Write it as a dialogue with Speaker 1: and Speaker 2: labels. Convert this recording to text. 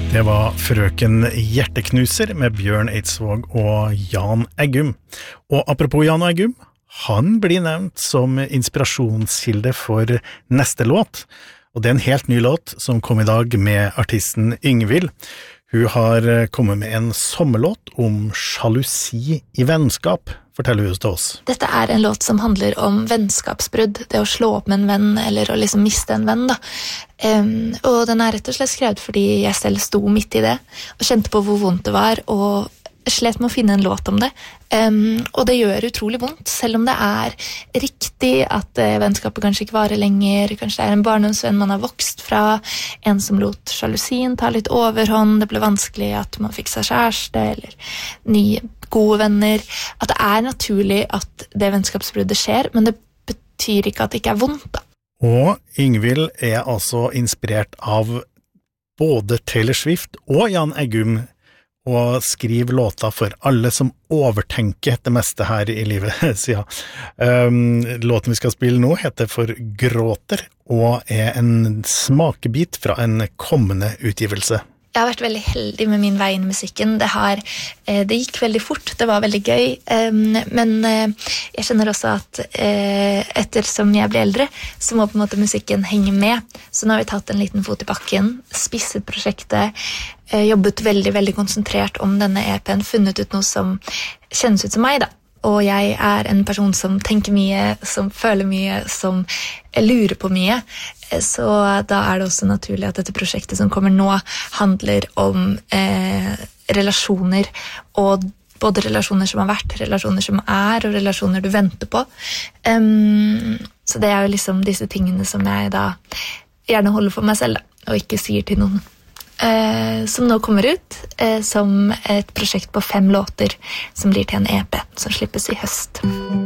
Speaker 1: Det var Frøken Hjerteknuser med Bjørn Eidsvåg og Jan Eggum. Og apropos Jan Eggum, han blir nevnt som inspirasjonskilde for neste låt. Og det er en helt ny låt som kom i dag med artisten Yngvild. Hun har kommet med en sommerlåt om sjalusi i vennskap, forteller hun til oss.
Speaker 2: Dette er en låt som handler om vennskapsbrudd, det å slå opp med en venn, eller å liksom miste en venn da. Og den er rett og slett skrevet fordi jeg selv sto midt i det, og kjente på hvor vondt det var, og slet med å finne en låt om det. Og det gjør utrolig vondt, selv om det er riktig at vennskapet kanskje ikke varer lenger, kanskje det er en barndomsvenn man har vokst fra, en som lot sjalusien ta litt overhånd, det ble vanskelig at man fikk seg kjæreste, eller nye gode venner, at det er naturlig at det vennskapsbruddet skjer, men det betyr ikke at det ikke er vondt da.
Speaker 1: Og Yngvild er altså inspirert av både Taylor Swift og Jan Eggum, og skriver låter for alle som overtenker det meste her i livet, sier han. Låten vi skal spille nå heter For Gråter, og er en smakebit fra en kommende utgivelse.
Speaker 2: Jeg har vært veldig heldig med min vei inn i musikken. Det gikk veldig fort, det var veldig gøy, men jeg kjenner også at ettersom jeg blir eldre, så må på en måte musikken henge med. Så nå har vi tatt en liten fot i bakken, spisset prosjektet, jobbet veldig, veldig konsentrert om denne EP-en, funnet ut noe som kjennes ut som meg da. Og jeg er en person som tenker mye, som føler mye, som lurer på mye. Så da er det også naturlig at dette prosjektet som kommer nå handler om relasjoner, og både relasjoner som har vært, relasjoner som er, og relasjoner du venter på. Så det er jo liksom disse tingene som jeg da gjerne holder for meg selv da, og ikke sier til noen. Som nå kommer ut som et prosjekt på 5 låter som blir til en EP som slippes i høst.